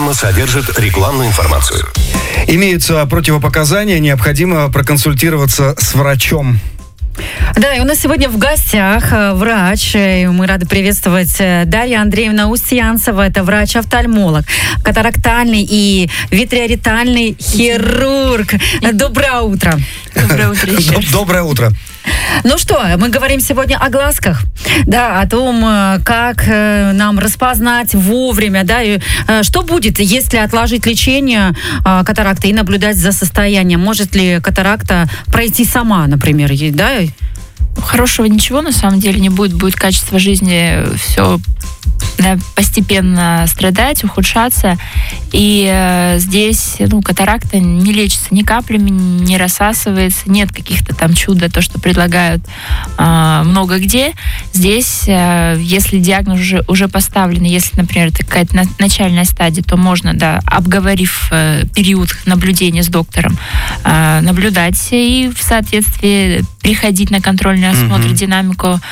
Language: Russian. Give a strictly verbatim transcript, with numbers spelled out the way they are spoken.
программа содержит рекламную информацию. Имеются противопоказания, необходимо проконсультироваться с врачом. Да, и у нас сегодня в гостях врач. И мы рады приветствовать Дарья Андреевна Устьянцева. Это врач-офтальмолог, катарактальный и витреоритальный хирург. Доброе утро. Доброе утро еще раз. Доброе утро. Ну что, мы говорим сегодня о глазках, да, о том, как нам распознать вовремя, да, и что будет, если отложить лечение катаракты и наблюдать за состоянием. Может ли катаракта пройти сама, например, да? Хорошего ничего на самом деле не будет, будет качество жизни все да, постепенно страдать, ухудшаться. И э, здесь ну, катаракта не лечится ни каплями, не рассасывается, нет каких-то там чуда, то, что предлагают э, много где. Здесь, э, если диагноз уже, уже поставлен, если, например, это какая-то на, начальная стадия, то можно, да, обговорив э, период наблюдения с доктором, э, наблюдать и в соответствии приходить на контрольный осмотр, mm-hmm. динамику